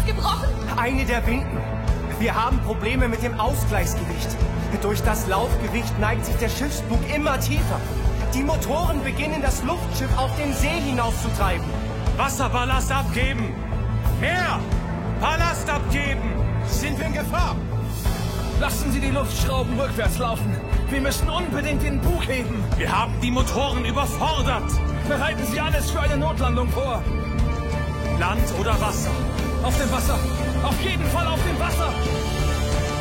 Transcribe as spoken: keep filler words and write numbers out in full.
gebrochen? Eine der Winden. Wir haben Probleme mit dem Ausgleichsgewicht. Durch das Laufgewicht neigt sich der Schiffsbug immer tiefer. Die Motoren beginnen, das Luftschiff auf den See hinauszutreiben. Wasserballast abgeben! Mehr! Ballast abgeben! Sind wir in Gefahr? Lassen Sie die Luftschrauben rückwärts laufen. Wir müssen unbedingt den Bug heben. Wir haben die Motoren überfordert. Bereiten Sie alles für eine Notlandung vor. Land oder Wasser? Auf dem Wasser. Auf jeden Fall auf dem Wasser.